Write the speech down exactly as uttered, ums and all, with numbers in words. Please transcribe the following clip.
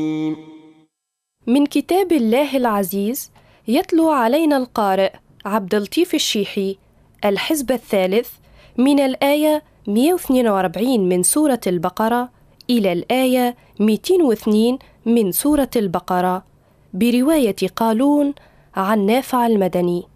من كتاب الله العزيز يتلو علينا القارئ عبد اللطيف الشيحي الحزب الثالث من الآية مئة واثنين وأربعين من سورة البقرة إلى الآية مئتين واثنين من سورة البقرة برواية قالون عن نافع المدني.